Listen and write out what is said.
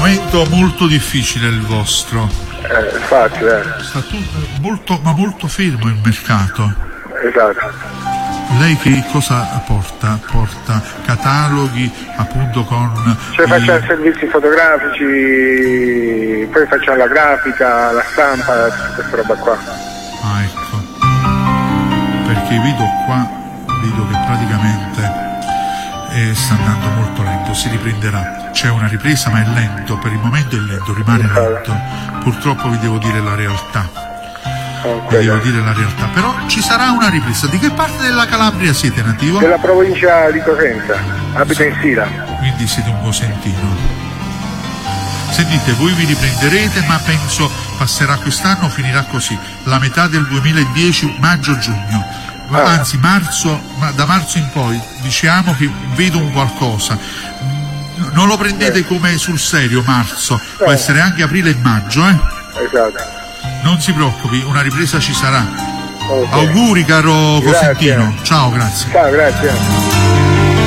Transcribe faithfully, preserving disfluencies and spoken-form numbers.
momento molto difficile il vostro. Eh, infatti, eh. Sta tutto molto, ma molto fermo il mercato. Esatto. Lei che cosa porta? Porta cataloghi appunto con... Cioè i... facciamo servizi fotografici, poi facciamo la grafica, la stampa, tutta questa roba qua. Ah, ecco. Perché vedo qua, vedo che praticamente eh, sta andando molto lento, si riprenderà. C'è una ripresa ma è lento, per il momento è lento, rimane lento. Purtroppo vi devo dire la realtà. Vi devo dire la realtà, però ci sarà una ripresa. Di che parte della Calabria siete nativo? Della provincia di Cosenza, abito in Sila. Quindi siete un cosentino. Sentite, voi vi riprenderete, ma penso passerà quest'anno, finirà così. La metà del duemiladieci, maggio-giugno. Ah. Anzi, marzo, ma da marzo in poi, diciamo che vedo un qualcosa. Non lo prendete eh. come sul serio marzo, eh. può essere anche aprile e maggio, eh? Esatto. Non si preoccupi, una ripresa ci sarà. Okay. Auguri caro Grazie. Cosentino. Ciao, grazie. Ciao, grazie.